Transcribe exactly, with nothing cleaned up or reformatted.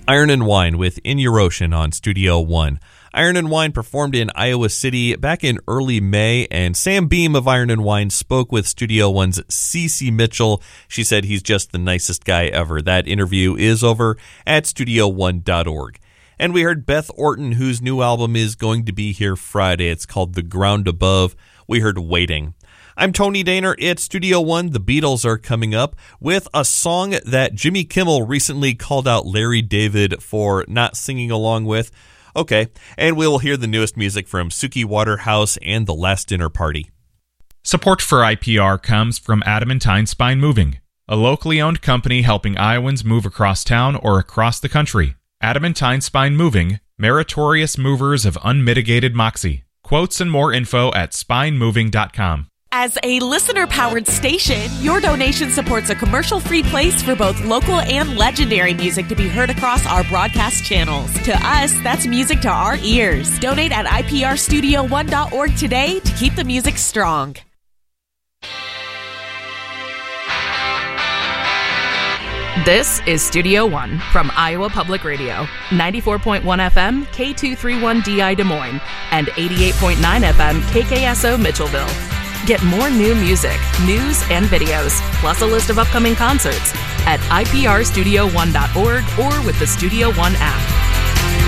Iron and Wine with In Your Ocean on Studio One. Iron and Wine performed in Iowa City back in early May, and Sam Beam of Iron and Wine spoke with Studio One's Cece Mitchell. She said he's just the nicest guy ever. That interview is over at studio one dot org. And we heard Beth Orton, whose new album is going to be here Friday. It's called The Ground Above. We heard Waiting. I'm Tony Daner at Studio One. The Beatles are coming up with a song that Jimmy Kimmel recently called out Larry David for not singing along with. Okay, and we'll hear the newest music from Suki Waterhouse and The Last Dinner Party. Support for I P R comes from Adamantine Spine Moving, a locally owned company helping Iowans move across town or across the country. Adamantine Spine Moving, meritorious movers of unmitigated moxie. Quotes and more info at spine moving dot com. As a listener-powered station, your donation supports a commercial-free place for both local and legendary music to be heard across our broadcast channels. To us, that's music to our ears. Donate at I P R studio one dot org today to keep the music strong. This is Studio One from Iowa Public Radio, ninety-four point one F M, K two thirty-one D I Des Moines, and eighty-eight point nine F M, K K S O Mitchellville. Get more new music, news, and videos, plus a list of upcoming concerts at I P R studio one dot org or with the Studio One app.